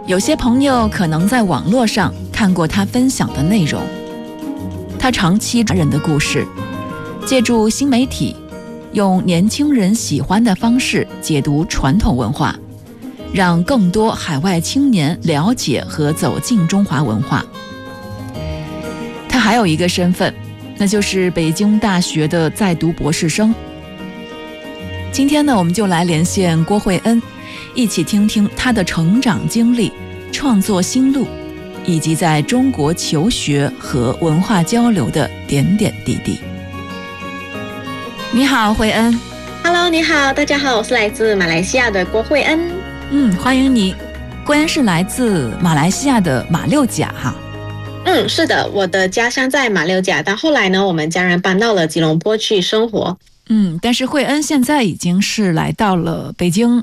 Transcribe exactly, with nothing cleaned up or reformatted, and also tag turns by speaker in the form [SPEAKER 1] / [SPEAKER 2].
[SPEAKER 1] 有些朋友可能在网络上看过他分享的内容。他长期传人的故事，借助新媒体，用年轻人喜欢的方式解读传统文化，让更多海外青年了解和走进中华文化。他还有一个身份，那就是北京大学的在读博士生。今天呢，我们就来连线郭慧恩，一起听听他的成长经历、创作心路，以及在中国求学和文化交流的点点滴滴。你好，慧恩。
[SPEAKER 2] Hello， 你好，大家好，我是来自马来西亚的郭慧恩。
[SPEAKER 1] 嗯，欢迎你。慧恩是来自马来西亚的马六甲哈。
[SPEAKER 2] 嗯，是的，我的家乡在马六甲，但后来呢，我们家人搬到了吉隆坡去生活。
[SPEAKER 1] 嗯，但是慧恩现在已经是来到了北京，